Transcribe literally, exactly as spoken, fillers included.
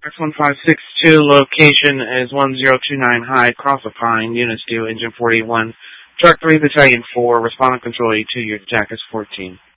X one five six two, location is one zero two nine High, Cross of Pine, Units two, Engine four eight one, Truck three, Battalion four, Respondent Control eight two, your Jack is fourteen.